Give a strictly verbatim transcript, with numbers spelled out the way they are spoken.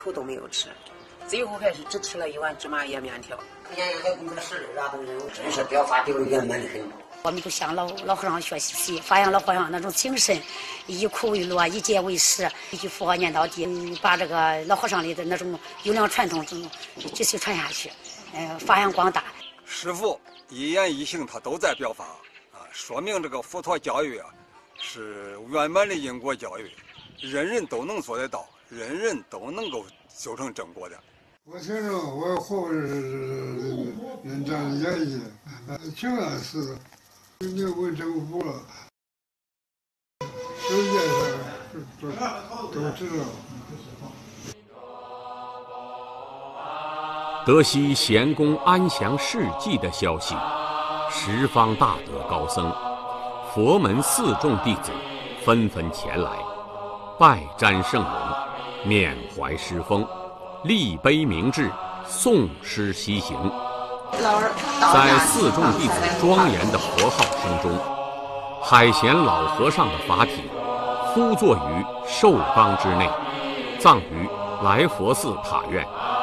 口都没有吃，最后还是只吃了一碗芝麻叶面条。 现在还工作室啥都是，真是表发就圆满的很。 我们都向老老和尚学习，发扬老和尚那种精神，以苦为乐，以戒为师，一句佛号念到底，把这个老和尚里的那种优良传统继续传下去，呃，发扬光大。 师父一言一行他都在表法啊，说明这个佛陀教育啊是圆满的因果教育，人人都能做得到，人人都能够修成正果的。 我听着我活着是人家的原因，情感是你问政府了，世界上都都知道。 得悉贤公安详事迹的消息，十方大德高僧、佛门四众弟子纷纷前来，拜瞻圣容，缅怀师风，立碑铭志，诵诗西行。在四众弟子庄严的佛号声中，海贤老和尚的法体敷坐于寿缸之内，葬于来佛寺塔院。